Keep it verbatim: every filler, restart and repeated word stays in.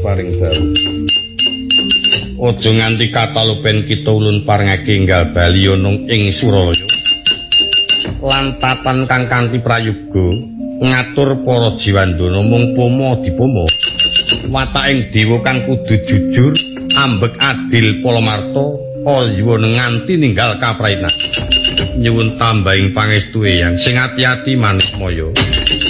paring dawuh. Aja nganti katalupen kita ulun parengake enggal bali ana ing Suralaya. Lan tatan kang kanthi prayoga ngatur para jiwandana mung pomo dipomo. Wataking dewa kang kudu jujur, ambek adil palamarta, ayuwa nganti ninggal kaprainan. Nyuwun tambahing pangestu Eyang sing ati-ati manik moyo.